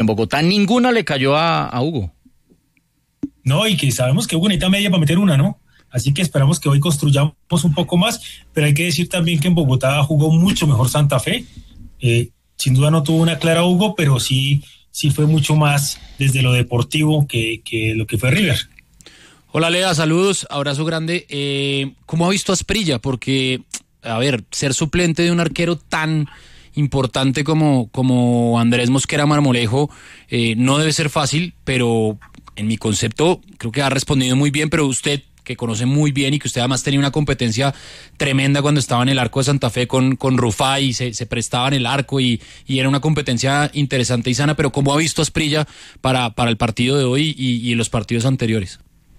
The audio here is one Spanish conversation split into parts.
Bogotá, ninguna le cayó a Hugo. No, y que sabemos que Hugo necesita media para meter una, ¿no? Así que esperamos que hoy construyamos un poco más, pero hay que decir también que en Bogotá jugó mucho mejor Santa Fe. Sin duda no tuvo una clara Hugo, pero sí fue mucho más desde lo deportivo que lo que fue River. Hola Lea, saludos, abrazo grande. ¿Cómo ha visto a Asprilla? Porque, a ver, ser suplente de un arquero tan importante como Andrés Mosquera Marmolejo no debe ser fácil, pero en mi concepto creo que ha respondido muy bien, pero usted, que conoce muy bien y que usted además tenía una competencia tremenda cuando estaba en el arco de Santa Fe con Rufá y se prestaba en el arco y era una competencia interesante y sana, pero ¿cómo ha visto a Asprilla para el partido de hoy y los partidos anteriores?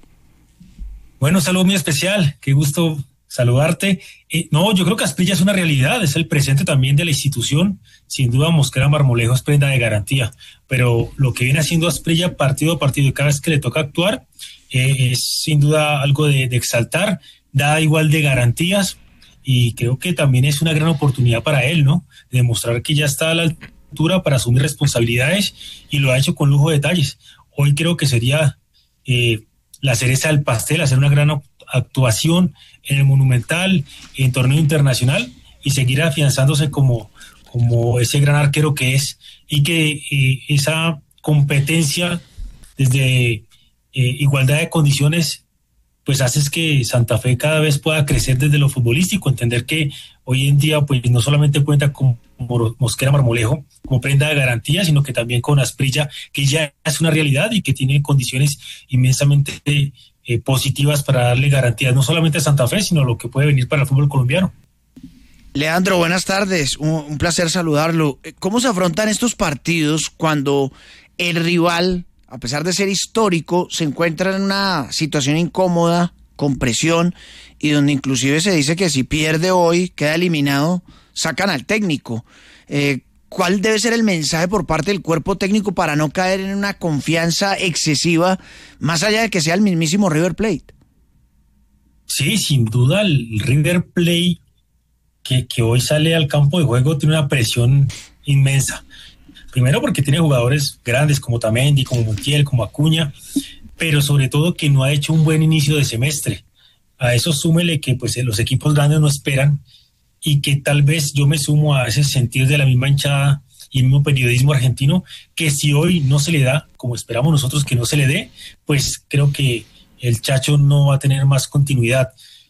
Bueno, saludo muy especial, qué gusto saludarte. No, yo creo que Asprilla es una realidad, es el presente también de la institución. Sin duda Mosquera Marmolejo es prenda de garantía, pero lo que viene haciendo Asprilla partido a partido y cada vez que le toca actuar es sin duda algo de exaltar, da igual de garantías y creo que también es una gran oportunidad para él, ¿no? De demostrar que ya está a la altura para asumir responsabilidades y lo ha hecho con lujo de detalles. Hoy creo que sería la cereza del pastel, hacer una gran actuación en el Monumental, en torneo internacional y seguir afianzándose como ese gran arquero que es y que esa competencia desde igualdad de condiciones pues hace que Santa Fe cada vez pueda crecer desde lo futbolístico, entender que hoy en día pues no solamente cuenta con Mosquera Marmolejo como prenda de garantía, sino que también con Asprilla, que ya es una realidad y que tiene condiciones inmensamente positivas para darle garantías no solamente a Santa Fe, sino a lo que puede venir para el fútbol colombiano. Leandro, buenas tardes, un placer saludarlo. ¿Cómo se afrontan estos partidos cuando el rival, a pesar de ser histórico, se encuentra en una situación incómoda, con presión, y donde inclusive se dice que si pierde hoy, queda eliminado, sacan al técnico? ¿Cuál debe ser el mensaje por parte del cuerpo técnico para no caer en una confianza excesiva, más allá de que sea el mismísimo River Plate? Sí, sin duda el River Plate que hoy sale al campo de juego tiene una presión inmensa. Primero porque tiene jugadores grandes como Tamendi, como Montiel, como Acuña, pero sobre todo que no ha hecho un buen inicio de semestre. A eso súmele que pues los equipos grandes no esperan y que tal vez yo me sumo a ese sentir de la misma hinchada y el mismo periodismo argentino, que si hoy no se le da, como esperamos nosotros que no se le dé, pues creo que el Chacho no va a tener más continuidad.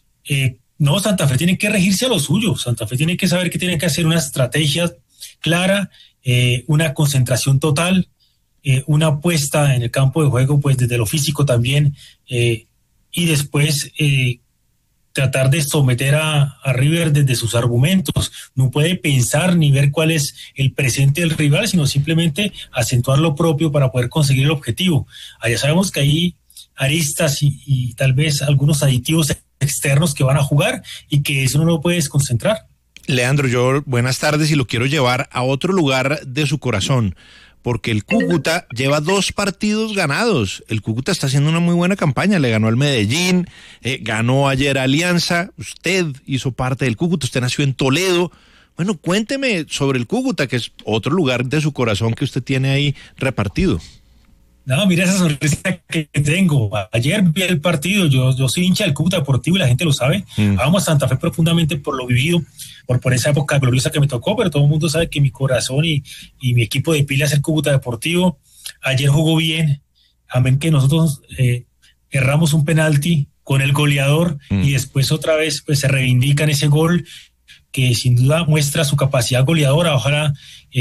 No, Santa Fe tiene que regirse a lo suyo, Santa Fe tiene que saber que tiene que hacer una estrategia clara, una concentración total, una apuesta en el campo de juego, pues desde lo físico también, y después tratar de someter a River desde sus argumentos. No puede pensar ni ver cuál es el presente del rival, sino simplemente acentuar lo propio para poder conseguir el objetivo. Allá sabemos que hay aristas y tal vez algunos aditivos externos que van a jugar y que eso no lo puede desconcentrar. Leandro, buenas tardes y lo quiero llevar a otro lugar de su corazón, porque el Cúcuta lleva 2 partidos ganados. El Cúcuta está haciendo una muy buena campaña, le ganó al Medellín, ganó ayer a Alianza, usted hizo parte del Cúcuta, usted nació en Toledo. Bueno, cuénteme sobre el Cúcuta, que es otro lugar de su corazón que usted tiene ahí repartido. No, mira esa sonrisa que tengo. Ayer vi el partido, yo soy hincha del Cúcuta Deportivo y la gente lo sabe. Amo a Santa Fe profundamente por lo vivido, por esa época gloriosa que me tocó, pero todo el mundo sabe que mi corazón y mi equipo de pila es el Cúcuta Deportivo. Ayer jugó bien, amén que nosotros erramos un penalti con el goleador y después otra vez pues se reivindica en ese gol que sin duda muestra su capacidad goleadora. Ojalá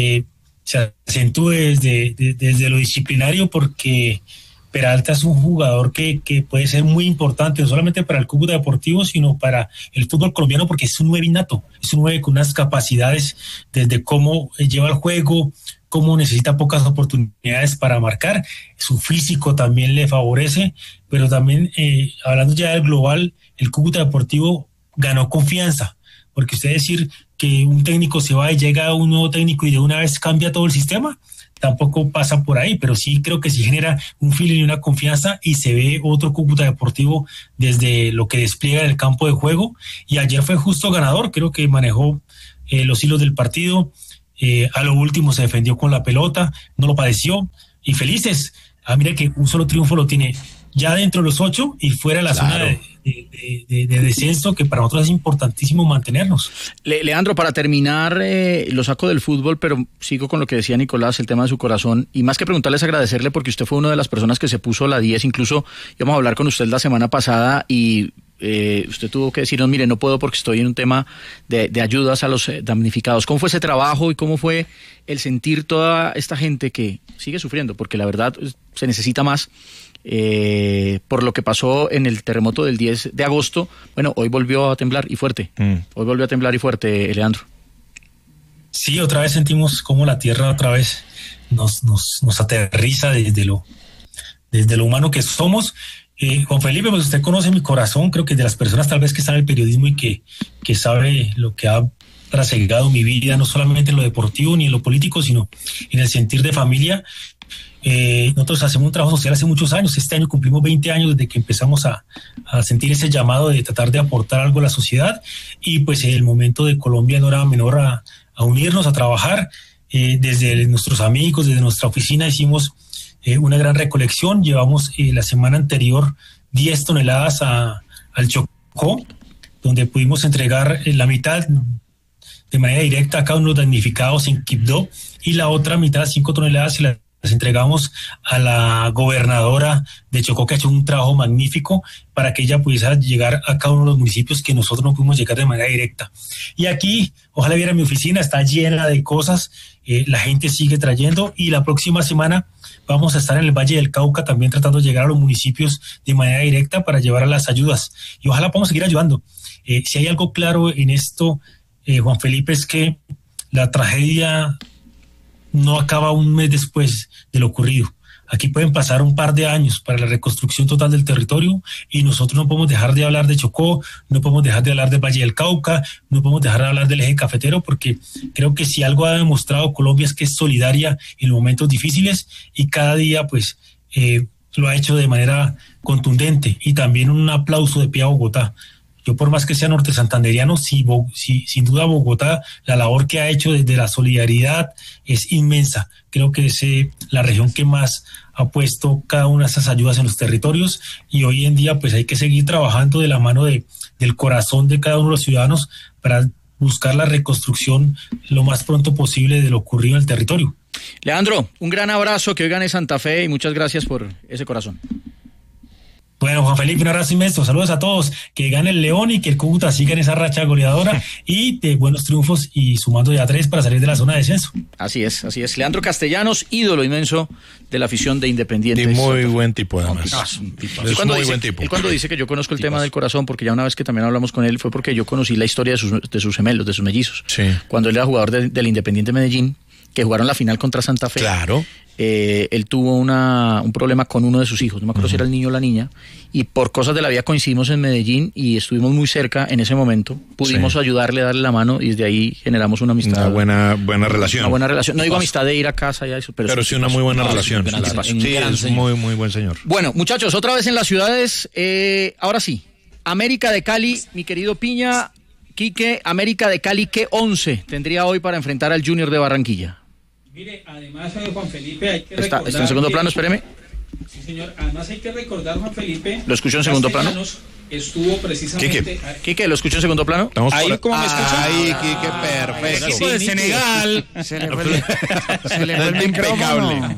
se acentúe desde lo disciplinario, porque Peralta es un jugador que puede ser muy importante, no solamente para el Cúcuta Deportivo, sino para el fútbol colombiano, porque es un 9 innato, es un 9 con unas capacidades desde cómo lleva el juego, cómo necesita pocas oportunidades para marcar, su físico también le favorece, pero también hablando ya del global, el Cúcuta Deportivo ganó confianza, porque usted decir que un técnico se va y llega un nuevo técnico y de una vez cambia todo el sistema, tampoco pasa por ahí, pero sí creo que sí genera un feeling y una confianza y se ve otro Cúcuta Deportivo desde lo que despliega en el campo de juego, y ayer fue justo ganador, creo que manejó los hilos del partido, a lo último se defendió con la pelota, no lo padeció, y felices. Mira que un solo triunfo lo tiene ya dentro de los 8 y fuera de la zona de descenso, que para nosotros es importantísimo mantenernos. Leandro, para terminar, lo saco del fútbol, pero sigo con lo que decía Nicolás, el tema de su corazón, y más que preguntarles, agradecerle, porque usted fue una de las personas que se puso la 10, incluso íbamos a hablar con usted la semana pasada y usted tuvo que decirnos, mire, no puedo porque estoy en un tema de ayudas a los damnificados. ¿Cómo fue ese trabajo y cómo fue el sentir toda esta gente que sigue sufriendo? Porque la verdad se necesita más. Por lo que pasó en el terremoto del 10 de agosto, bueno, hoy volvió a temblar y fuerte. Hoy volvió a temblar y fuerte, Leandro. Sí, otra vez sentimos como la tierra otra vez nos aterriza desde lo humano que somos. Juan Felipe, pues usted conoce mi corazón, creo que de las personas tal vez que están en el periodismo y que sabe lo que ha trasegado mi vida, no solamente en lo deportivo ni en lo político, sino en el sentir de familia. Nosotros hacemos un trabajo social hace muchos años. Este año cumplimos 20 años desde que empezamos a sentir ese llamado de tratar de aportar algo a la sociedad, y pues el momento de Colombia no era menor a unirnos, a trabajar. Desde nuestros amigos, desde nuestra oficina hicimos una gran recolección. Llevamos la semana anterior 10 toneladas al Chocó, donde pudimos entregar la mitad de manera directa a cada uno de los damnificados en Quibdó, y la otra mitad, 5 toneladas, y las entregamos a la gobernadora de Chocó, que ha hecho un trabajo magnífico para que ella pudiera llegar a cada uno de los municipios que nosotros no pudimos llegar de manera directa. Y aquí, ojalá viera mi oficina, está llena de cosas, la gente sigue trayendo, y la próxima semana vamos a estar en el Valle del Cauca también tratando de llegar a los municipios de manera directa para llevar a las ayudas, y ojalá podamos seguir ayudando. Si hay algo claro en esto, Juan Felipe, es que la tragedia no acaba un mes después de lo ocurrido. Aquí pueden pasar un par de años para la reconstrucción total del territorio, y nosotros no podemos dejar de hablar de Chocó, no podemos dejar de hablar del Valle del Cauca, no podemos dejar de hablar del eje cafetero, porque creo que si algo ha demostrado Colombia es que es solidaria en los momentos difíciles, y cada día pues lo ha hecho de manera contundente. Y también un aplauso de pie a Bogotá. Yo, por más que sea norte santanderiano, sin duda Bogotá, la labor que ha hecho desde la solidaridad es inmensa. Creo que es la región que más ha puesto cada una de esas ayudas en los territorios, y hoy en día pues hay que seguir trabajando de la mano del corazón de cada uno de los ciudadanos para buscar la reconstrucción lo más pronto posible de lo ocurrido en el territorio. Leandro, un gran abrazo, que hoy gane Santa Fe, y muchas gracias por ese corazón. Bueno, Juan Felipe, un abrazo inmenso. Saludos a todos. Que gane el León y que el Cúcuta siga en esa racha goleadora y de buenos triunfos, y sumando ya 3 para salir de la zona de descenso. Así es, así es. Leandro Castellanos, ídolo inmenso de la afición de Independiente. Y muy buen tipo, además. Es muy buen tipo. Él cuando dice que yo conozco el tema del corazón, porque ya una vez que también hablamos con él, fue porque yo conocí la historia de sus gemelos, de sus mellizos. Sí. Cuando él era jugador del Independiente Medellín, que jugaron la final contra Santa Fe. Claro. Él tuvo un problema con uno de sus hijos, no me acuerdo si era el niño o la niña, y por cosas de la vida coincidimos en Medellín y estuvimos muy cerca en ese momento. Pudimos ayudarle, darle la mano, y desde ahí generamos una amistad. Una buena relación. Una buena relación. No digo amistad de ir a casa y eso, pero sí una muy buena relación. Sí, es muy, muy buen señor. Bueno, muchachos, otra vez en las ciudades. Ahora sí, América de Cali, mi querido Piña, Quique, América de Cali, ¿qué 11 tendría hoy para enfrentar al Junior de Barranquilla? Mire, además, Juan Felipe, hay que recordar... ¿Está en segundo plano? Espéreme. Sí, señor. Además hay que recordar, Juan Felipe... ¿Lo escucho en segundo plano? Estuvo precisamente... Quique, ¿lo escucho en segundo plano? Estamos ahí, ¿cómo me escucha? Ahí, Quique, perfecto. El equipo de Senegal. Se le fue el micrófono.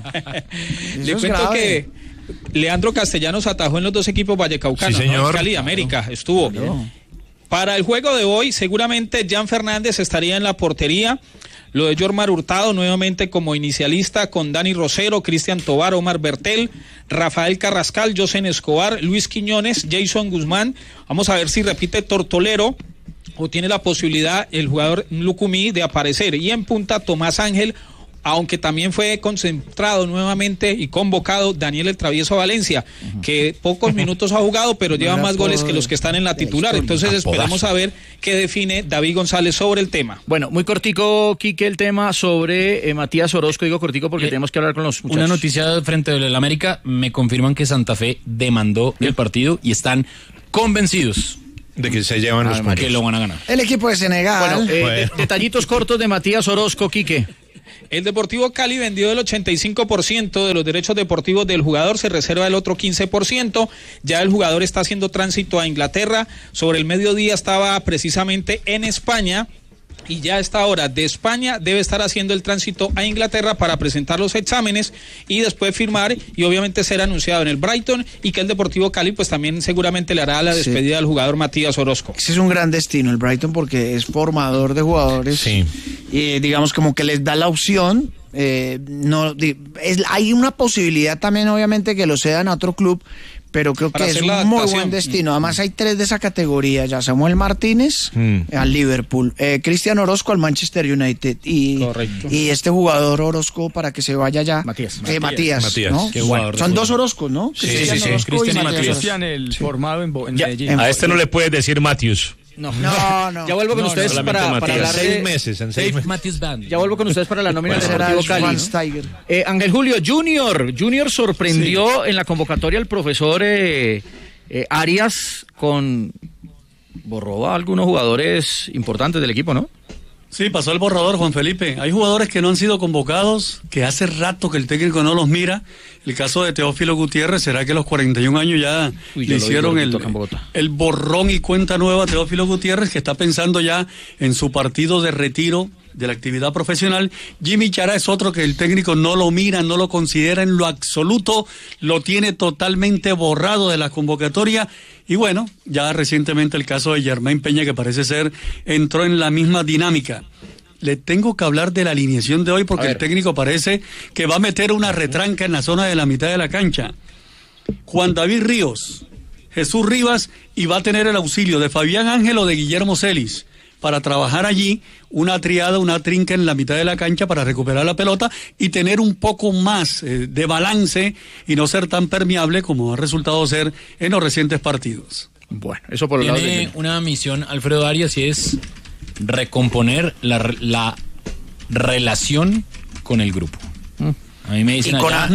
Le cuento que Leandro Castellanos atajó en los dos equipos vallecaucanos. Sí, señor. ¿No? Cali, América, estuvo. No. Para el juego de hoy, seguramente Jan Fernández estaría en la portería. Lo de Jormar Hurtado nuevamente como inicialista, con Dani Rosero, Cristian Tobar, Omar Bertel, Rafael Carrascal, Josen Escobar, Luis Quiñones, Jason Guzmán. Vamos a ver si repite Tortolero o tiene la posibilidad el jugador Lucumí de aparecer. Y en punta Tomás Ángel, aunque también fue concentrado nuevamente y convocado Daniel el Travieso Valencia, que pocos minutos ha jugado, pero lleva más goles que los que están en la titular. Entonces esperamos a ver qué define David González sobre el tema. Bueno, muy cortico, Quique, el tema sobre Matías Orozco. Digo cortico porque tenemos que hablar con los muchachos. Una noticia frente al América, me confirman que Santa Fe demandó el partido y están convencidos De que se llevan los puntos. Que lo van a ganar. El equipo de Senegal. Bueno, detallitos cortos de Matías Orozco, Quique. El Deportivo Cali vendió el 85% de los derechos deportivos del jugador, se reserva el otro 15%. Ya el jugador está haciendo tránsito a Inglaterra. Sobre el mediodía estaba precisamente en España. Y ya a esta hora de España debe estar haciendo el tránsito a Inglaterra para presentar los exámenes y después firmar y obviamente ser anunciado en el Brighton, y que el Deportivo Cali pues también seguramente le hará la despedida al jugador Matías Orozco. Ese es un gran destino el Brighton porque es formador de jugadores. Sí. Y digamos como que les da la opción. Hay una posibilidad también obviamente que lo cedan a otro club, pero creo que es un muy buen destino. Además hay 3 de esa categoría ya: Samuel Martínez al Liverpool, Cristian Orozco al Manchester United y este jugador Orozco para que se vaya ya, Matías, ¿no? Son 2 Orozcos, ¿no? Sí. Cristian y Matías. Cristian, el formado en Medellín. A este no le puedes decir Matius. No. Ya vuelvo con ustedes para hablar de... 6 meses, en 6 meses. Ya vuelvo con ustedes para la nómina del Deportivo Cali. Ángel Julio, Junior sorprendió en la convocatoria al profesor Arias borró a algunos jugadores importantes del equipo, ¿no? Sí, pasó el borrador, Juan Felipe. Hay jugadores que no han sido convocados, que hace rato que el técnico no los mira. El caso de Teófilo Gutiérrez, ¿será que a los 41 años ya le hicieron el borrón y cuenta nueva a Teófilo Gutiérrez, que está pensando ya en su partido de retiro de la actividad profesional? Jimmy Chará es otro que el técnico no lo mira, no lo considera en lo absoluto, lo tiene totalmente borrado de la convocatoria. Y bueno, ya recientemente el caso de Germain Peña, que parece ser entró en la misma dinámica. Le tengo que hablar de la alineación de hoy porque el técnico parece que va a meter una retranca en la zona de la mitad de la cancha. Juan David Ríos, Jesús Rivas, y va a tener el auxilio de Fabián Ángel o de Guillermo Celis para trabajar allí una triada, una trinca en la mitad de la cancha para recuperar la pelota y tener un poco más de balance y no ser tan permeable como ha resultado ser en los recientes partidos. Bueno, eso por el lado de... Tiene una misión Alfredo Arias y es recomponer la relación con el grupo. A mí me dicen allá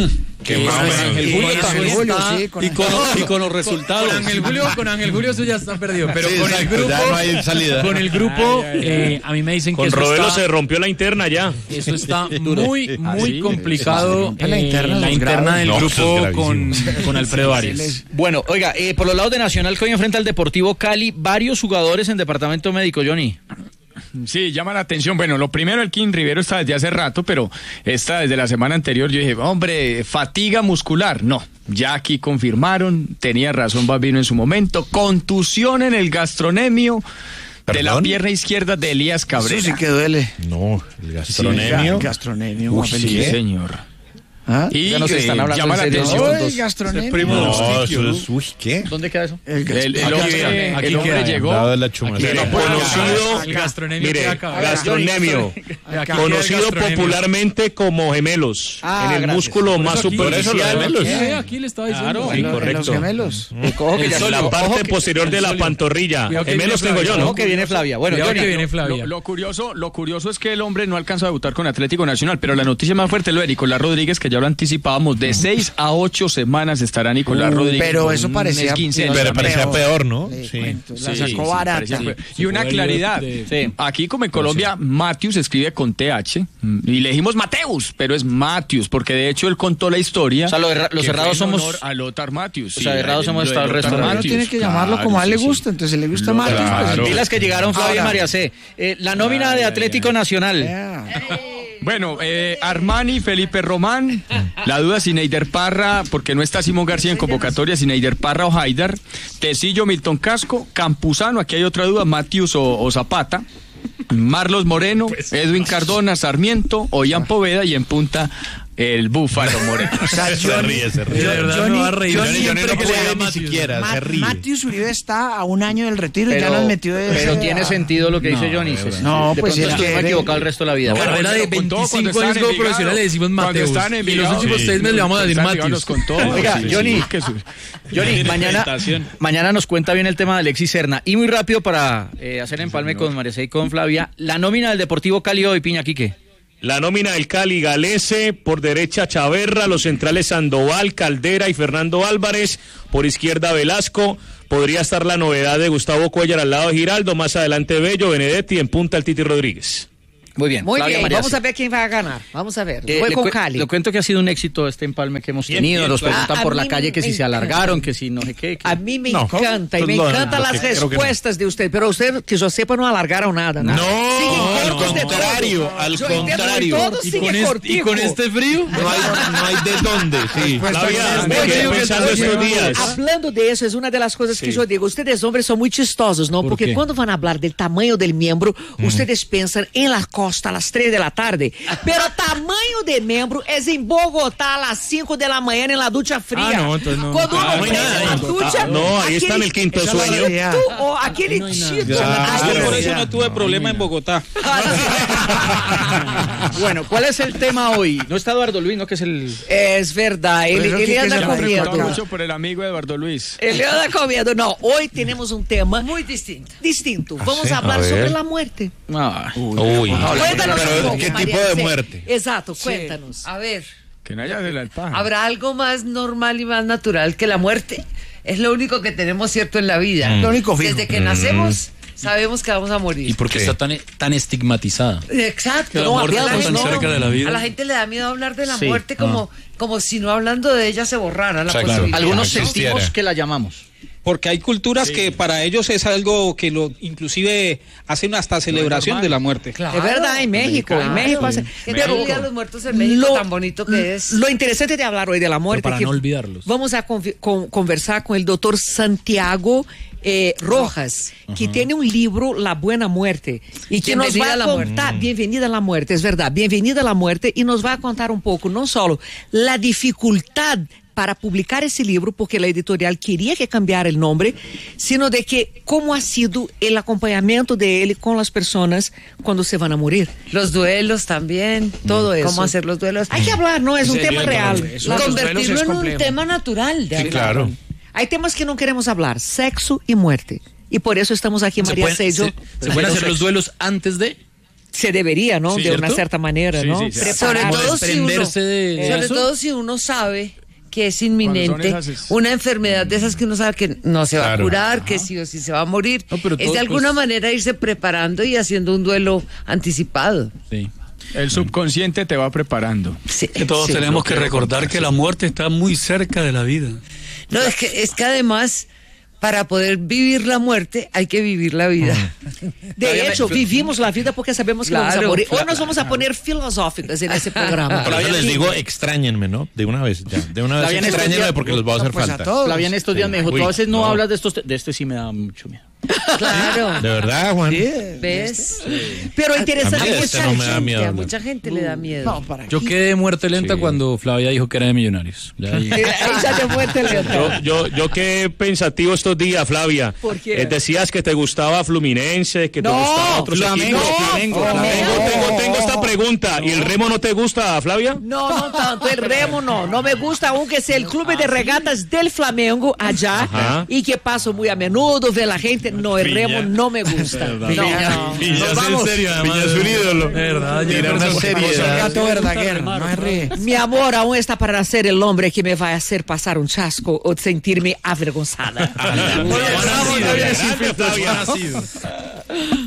y con los resultados. Con Ángel Julio eso ya está perdido, pero con el grupo ya no hay salida. Con el grupo a mí me dicen que con Rodelo se rompió la interna ya. Eso está muy complicado, la interna del grupo con Alfredo Arias. Bueno, oiga, por los lados de Nacional, que hoy enfrenta al Deportivo Cali, varios jugadores en departamento médico, Johnny. Sí, llama la atención. Bueno, lo primero, el King Rivero está desde hace rato, pero desde la semana anterior yo dije, hombre, fatiga muscular. No, ya aquí confirmaron, tenía razón Babino en su momento, contusión en el gastronemio de la pierna izquierda de Elías Cabrera. Eso sí que duele. No, el gastronemio. Gastronemio. Sí, señor. ¿Ah? Y ya nos están hablando llama la atención. ¿Qué? ¿Dónde queda eso? El hombre llegó. Gastronemio, conocido popularmente como gemelos, en el músculo más superficial. Aquí le estaba diciendo. Claro, sí, correcto. Los gemelos. La parte posterior de la pantorrilla. Gemelos tengo yo, ¿no? Que viene Flavia. Bueno, lo curioso es que el hombre no alcanzó a debutar con Atlético Nacional, pero la noticia más fuerte es lo de Nicolás Rodríguez, que ya lo anticipábamos, de 6 a 8 semanas estará Nicolás Rodríguez. Pero eso parecía peor, ¿no? Sí. La sacó barata. Y una claridad. Aquí como en Colombia, Matius se escribe con TH y le dijimos Mateus, pero es Matius, porque de hecho él contó la historia. O sea, los cerrados somos a Lothar Matius. O sea, cerrados hemos estado el resto. Uno tiene que llamarlo como a él le gusta, entonces le gusta Matius. Y las que llegaron Flavia y María C. La nómina de Atlético Nacional. Bueno, Armani, Felipe Román, la duda si Neider Parra, porque no está Simón García en convocatoria, si Neider Parra o Haidar, Tecillo, Milton Casco, Campuzano, aquí hay otra duda, Matius o Zapata, Marlos Moreno, Edwin Cardona, Sarmiento, Ollán Poveda y en punta el Búfalo Moreno. O sea, Se ríe. Johnny no puede ni siquiera, se ríe. Matius Uribe está a un año del retiro y ya nos metió de Pero tiene sentido lo que dice Johnny. No, pues es que me he equivocado el resto de la vida. Carrera de 25 años como profesional le decimos Mateus. Y los últimos 6 meses le vamos a decir Matius. Oiga, Johnny, mañana nos cuenta bien el tema de Alexis Serna. Y muy rápido para hacer empalme con María C y con Flavia, la nómina del Deportivo Cali hoy, Piña Quique. La nómina del Cali, Galese, por derecha Chaverra, los centrales Sandoval, Caldera y Fernando Álvarez, por izquierda Velasco, podría estar la novedad de Gustavo Cuellar al lado de Giraldo, más adelante Bello, Benedetti, en punta el Titi Rodríguez. Muy bien. Muy Flavia bien, Mariasi. vamos a ver quién va a ganar. Vamos a ver. Voy con Cali. Le cuento que ha sido un éxito este empalme que hemos tenido. Nos preguntan por la calle que si se alargaron, que si no sé qué. A mí me encanta, y me encantan las respuestas de usted, pero usted, que yo sepa, no alargaron nada. No, al contrario, al contrario. ¿Y con este frío? No hay de dónde, sí. Flavia, me quedé pensando estos días. Hablando de eso, es una de las cosas que yo digo. Ustedes hombres son muy chistosos, ¿no? Porque cuando van a hablar del tamaño del miembro, ustedes piensan en la costa a las 3 de la tarde. Pero tamaño de miembro es en Bogotá a las 5 de la mañana en la ducha fría. No, entonces no. Cuando uno prende la ducha, No, ahí está en el quinto sueño. Aquele chito. Por eso no tuve problema en Bogotá. Bueno, ¿cuál es el tema hoy? No está Eduardo Luis, ¿no? Que es el... Es verdad, él anda comiendo. Mucho por el amigo Eduardo Luis. Él anda comiendo. No, hoy tenemos un tema muy distinto. Vamos a hablar sobre la muerte. Uy. Cuéntanos un poco, ¿qué María tipo de José. muerte? Exacto, cuéntanos. A ver, Que no haya de la paja. ¿habrá algo más normal y más natural que la muerte? Es lo único que tenemos cierto en la vida. Lo único fijo. Desde que nacemos, sabemos que vamos a morir. ¿Y por qué está tan estigmatizada? Exacto. Que la muerte está tan cerca de la vida. A la gente le da miedo hablar de la Sí. muerte como si no hablando de ella se borrara la posibilidad. Algunos ¿no? sentimos que la llamamos. Porque hay culturas que para ellos es algo que lo inclusive hacen hasta celebración de la muerte. Es verdad, en México, hace- Que pero el Día de los Muertos en México tan bonito que es. Lo interesante de hablar hoy de la muerte Pero para es que no olvidarlos. vamos a conversar con el doctor Santiago Rojas, que tiene un libro, La Buena Muerte, y que nos va Bienvenida a a la contar, Bienvenida a la Muerte, es verdad, Bienvenida a la Muerte, y nos va a contar un poco, no solo la dificultad para publicar ese libro, porque la editorial quería que cambiara el nombre, sino de que cómo ha sido el acompañamiento de él con las personas cuando se van a morir. Los duelos también. Todo eso. Cómo hacer los duelos. Hay que hablar, ¿no? Es un tema real. Convertirlo en un tema natural. Sí, claro. Hay temas que no queremos hablar, sexo y muerte. Y por eso estamos aquí, María Sello. ¿Se pueden hacer los duelos antes de? Se debería, ¿no? Sí, de una ¿cierto? cierta manera, ¿no? Sí, sí, sí. Sobre Preparar. todo si uno, desprenderse de sobre eso. todo si uno sabe que es inminente, Cuando son esas- una enfermedad de esas que uno sabe que no se va Claro. a curar, que sí o sí se va a morir. No, pero es todo, de alguna pues- manera irse preparando y haciendo un duelo anticipado. Sí. El subconsciente te va preparando. Sí, Que todos sí. tenemos que recordar que la muerte está muy cerca de la vida. No, es que además, para poder vivir la muerte, hay que vivir la vida. De hecho, vivimos la vida porque sabemos que vamos a Claro. morir. Hoy nos vamos a poner filosóficas en ese programa. Por eso les digo, extrañénne, ¿no? De una vez, ya. De una vez Flavia, en estos extrañénme días- porque les va a hacer Pues a falta. todos. Flavia en estos días me dijo, Uy, tú a veces no no. hablas de estos... De este sí me da mucho miedo. Claro. ¿De verdad, Juan? ¿Ves? Pero interesante, A mí hay este mucha no me da gente- miedo A hablar. mucha gente le da miedo. No, ¿para qué? Yo quedé de muerte lenta cuando Flavia dijo que era de Millonarios. Ya ahí- Ahí ya te muerte lenta. Yo quedé pensativo estos días, Flavia. ¿Por qué? Decías que te gustaba Fluminense, que te gustaba otros Flamengo, equipos. Tengo esta pregunta. ¿Y el Remo no te gusta, Flavia? No, no tanto, el remo no. No me gusta aunque sea el club de regatas del Flamengo allá Ajá. y que paso muy a menudo, ve la gente. No, el remo no me gusta. No, no. Nos vamos. Piña es un ídolo. ¿Verdad? Mira una serie. Gato Verdaguer, no es ríe. Mi amor aún está para nacer el hombre que me va a hacer pasar un chasco o sentirme avergonzada. Grande, Flavia.